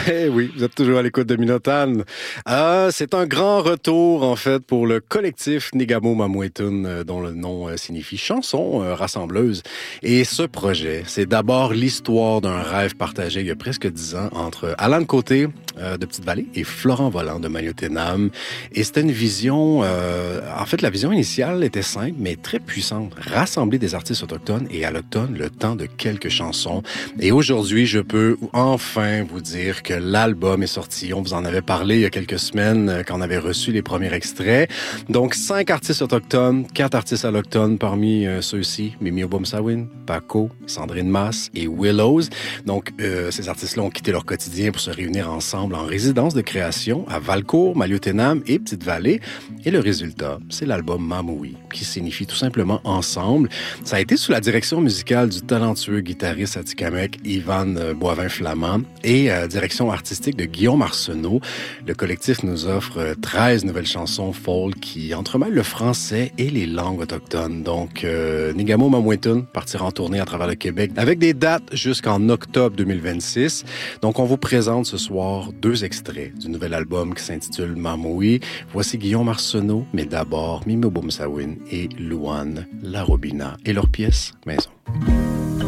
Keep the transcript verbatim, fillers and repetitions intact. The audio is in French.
Eh oui, vous êtes toujours à l'écoute de Minotan. Euh, c'est un grand retour, en fait, pour le collectif Nigamo Mamouetoun, euh, dont le nom euh, signifie chanson euh, rassembleuse. Et ce projet, c'est d'abord l'histoire d'un rêve partagé il y a presque dix ans entre Alan Côté euh, de Petite-Vallée et Florent Volant de Mayotenam. Et c'était une vision... Euh, en fait, la vision initiale était simple, mais très puissante. Rassembler des artistes autochtones et allochtones le temps de quelques chansons. Et aujourd'hui, je peux enfin vous dire que l'album est sorti. On vous en avait parlé il y a quelques semaines quand on avait reçu les premiers extraits. Donc, cinq artistes autochtones, quatre artistes allochtones parmi euh, ceux-ci. Mimi Obomsawin, Paco, Sandrine Masse et Willows. Donc, euh, ces artistes-là ont quitté leur quotidien pour se réunir ensemble en résidence de création à Valcourt, Maliotenam et Petite-Vallée. Et le résultat, c'est l'album Mamoui, qui signifie tout simplement ensemble. Ça a été sous la direction musicale du talentueux guitariste atikamekw Ivan Boivin-Flamand et euh, direction artistique de Guillaume Arsenault. Le collectif nous offre euh, treize nouvelles chansons folk qui entremêlent le français et les langues autochtones. Donc, euh, Nigamo Mamouetoun partira en tournée à travers le Québec avec des dates jusqu'en octobre deux mille vingt-six. Donc, on vous présente ce soir deux extraits du nouvel album qui s'intitule Mamoui. Voici Guillaume Arsenault, mais d'abord Mimi Obomsawin et Louane Larobina et leur pièce Maison.